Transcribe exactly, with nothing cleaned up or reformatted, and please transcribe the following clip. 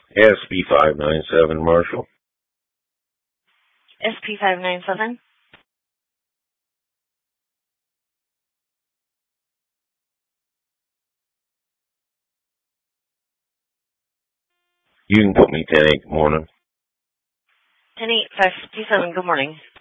S P five nine seven, Marshall. S P five nine seven. You can put me ten eight, good morning. ten eight five fifty seven. Good morning.